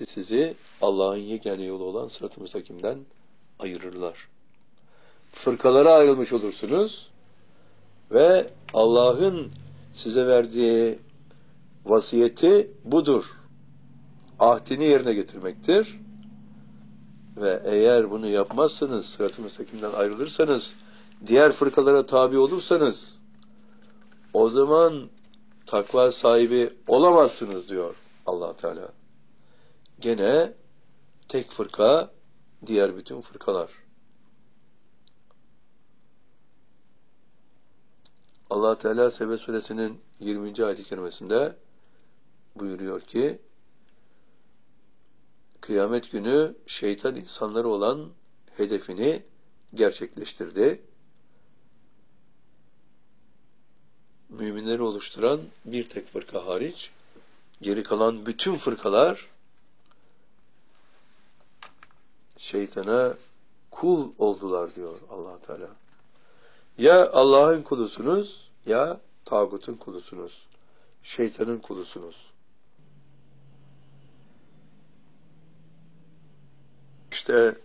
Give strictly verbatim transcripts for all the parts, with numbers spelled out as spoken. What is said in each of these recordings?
sizi Allah'ın yegane yolu olan sırat-ı müstakimden ayırırlar. Fırkalara ayrılmış olursunuz ve Allah'ın size verdiği vasiyeti budur. Ahdini yerine getirmektir. Ve eğer bunu yapmazsanız, sırat-ı müstakimden ayrılırsanız, diğer fırkalara tabi olursanız, o zaman takva sahibi olamazsınız diyor Allah Teala. Gene tek fırka, diğer bütün fırkalar. Allah Teala Sebe suresinin yirminci ayet-i kerimesinde buyuruyor ki, kıyamet günü şeytan insanları olan hedefini gerçekleştirdi. Müminleri oluşturan bir tek fırka hariç, geri kalan bütün fırkalar şeytana kul oldular diyor Allah Teala. Ya Allah'ın kulusunuz ya tağutun kulusunuz. Şeytanın kulusunuz. İşte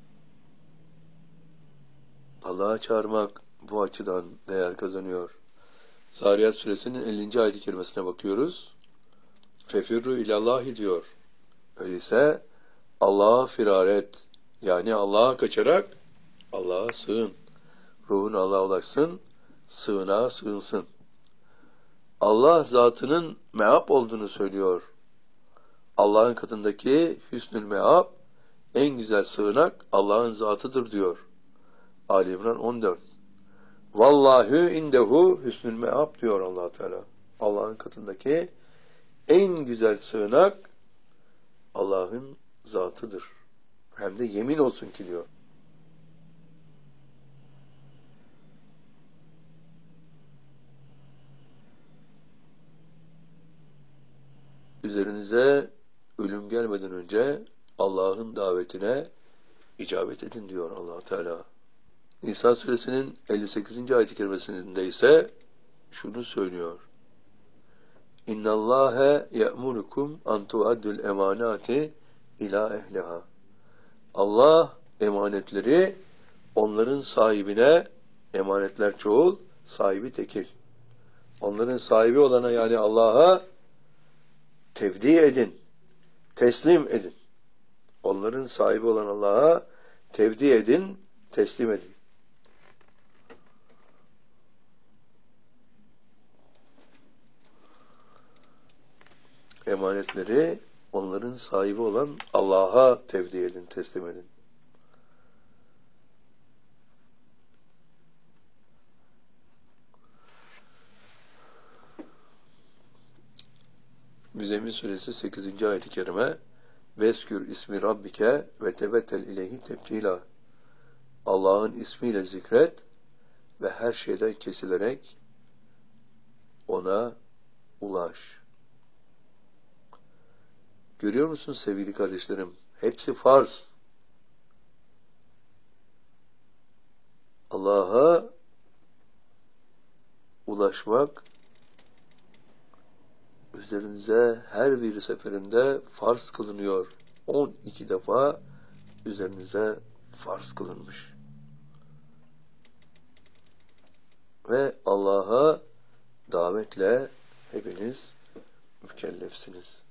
Allah'a çağırmak bu açıdan değer kazanıyor. Zariyat suresinin ellinci ayet-i kerimesine bakıyoruz. Fefirru ilallahi diyor. Öyleyse Allah'a firar et. Yani Allah'a kaçarak Allah'a sığın. Ruhun Allah'a ulaşsın, sığınağa sığınsın. Allah zatının meab olduğunu söylüyor. Allah'ın katındaki hüsnül meab, en güzel sığınak Allah'ın zatıdır diyor. Ali İmran on dört. Vallahu indehu hüsnül meab diyor Allah Teala. Allah'ın katındaki en güzel sığınak Allah'ın zatıdır. Hem de yemin olsun ki diyor. Üzerinize ölüm gelmeden önce Allah'ın davetine icabet edin diyor Allah Teala. Nisa suresinin elli sekizinci ayet-i kerimesinde ise şunu söylüyor. İnna Allaha ya'murukum an tu'addul emanati ila ehliha. Allah emanetleri onların sahibine, emanetler çoğul, sahibi tekil. Onların sahibi olana yani Allah'a tevdi edin, teslim edin. Onların sahibi olan Allah'a tevdi edin, teslim edin. Emanetleri onların sahibi olan Allah'a tevdi edin, teslim edin. Müzzemmil suresi sekizinci ayet-i kerime Veskür ismi rabbike ve tebettel ileyhi tebdila. Allah'ın ismiyle zikret ve her şeyden kesilerek ona ulaş. Görüyor musun sevgili kardeşlerim? Hepsi farz. Allah'a ulaşmak üzerinize her bir seferinde farz kılınıyor. on iki defa üzerinize farz kılınmış. Ve Allah'a davetle hepiniz mükellefsiniz.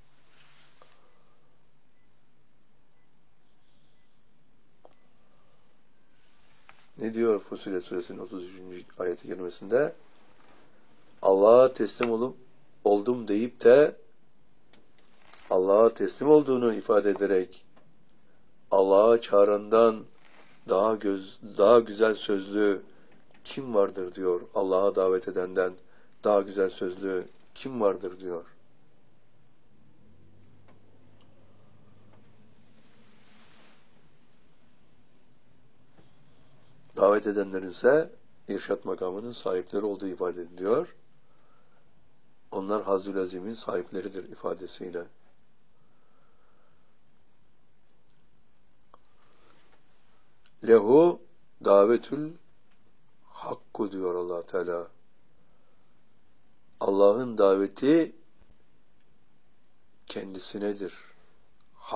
Ne diyor Fussilet suresinin otuz üçüncü ayet-i kerimesinde? Allah'a teslim olup oldum deyip de Allah'a teslim olduğunu ifade ederek Allah'a çağırandan daha göz, daha güzel sözlü kim vardır diyor. Allah'a davet edenden daha güzel sözlü kim vardır diyor. Davet edenlerin ise irşat makamının sahipleri olduğu ifade ediliyor. Onlar Hazzül Azim'in sahipleridir ifadesiyle. Lehu davetül hakku diyor Allah Teala. Allah'ın daveti kendisinedir.